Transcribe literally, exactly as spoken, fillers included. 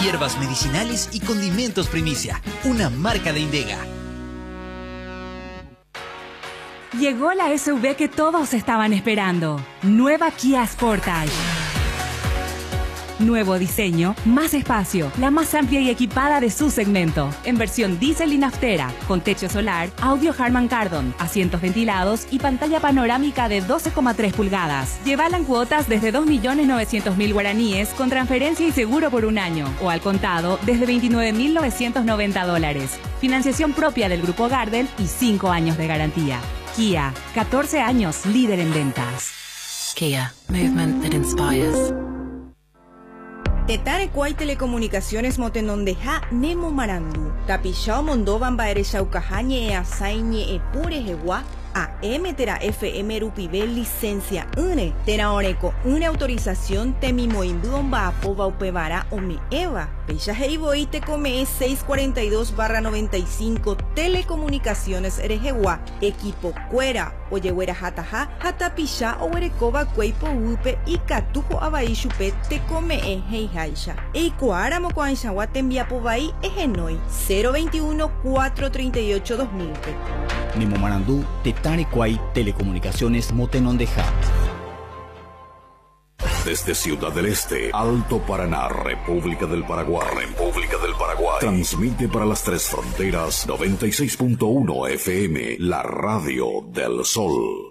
hierbas medicinales y condimentos Primicia, una marca de Indega. Llegó la S U V que todos estaban esperando. Nueva Kia Sportage. Nuevo diseño, más espacio, la más amplia y equipada de su segmento. En versión diésel y naftera, con techo solar, audio Harman Kardon, asientos ventilados y pantalla panorámica de doce coma tres pulgadas. Llévala en cuotas desde dos millones novecientos mil guaraníes con transferencia y seguro por un año. O al contado desde veintinueve mil novecientos noventa dólares. Financiación propia del Grupo Gardel y cinco años de garantía. Kia, catorce años líder en ventas. Kia, movement that inspires. Tetare Kuai Telecomunicaciones Motenondeja Nemo Marandu. Tapishao Mondovan Baereshaucajañe e Asaiñe e Pure Jewa. A M Tera F M Rupivel licencia une. Tera Oreco una autorización Temimoimbuon Baapova Upevara Omi Eva. Pecha Heiboite Come seiscientos cuarenta y dos barra noventa y cinco Telecomunicaciones Erejewa. Equipo Cuera. Oyehuera Hataja. Hatapisha Owerekova Cueipo Upe y Catujo Abaishupe Te Come e Heijaisha. Eikuara Mocoanchawa Tembiapovai Egenoi. cero veintiuno cuatrocientos treinta y ocho dos mil. Nemo Marandú, Tetare Kuai Telecomunicaciones Motenondeja. Desde Ciudad del Este, Alto Paraná, República del Paraguay, República del Paraguay, transmite para las tres fronteras noventa y seis punto uno F M, la radio del Sol.